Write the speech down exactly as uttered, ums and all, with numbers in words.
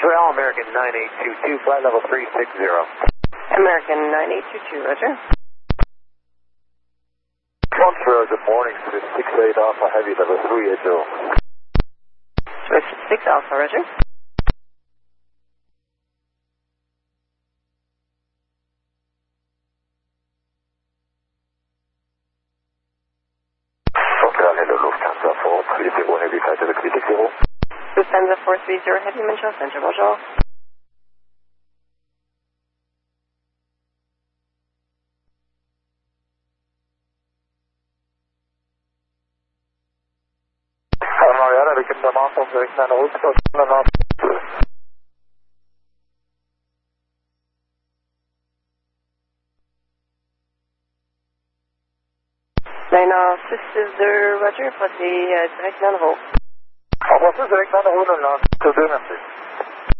Montreal, American nine eight two two, flight level three six zero. American nine eight two two, roger. Montreal, good morning, Swiss six eight Alpha Heavy, level three eight zero. Swiss six Alpha, roger. Montreal, hello, Lufthansa four three zero, Heavy, flight level three six zero. Lufthansa four three zero, Heavy, Montreal Center, bonjour. Mariana, we can come off of the Canada Route, so one and a half. Maintenant, six six deux, roger, pour des euh, directs non-route. On va faire direct dans la route, là, c'est deux, merci.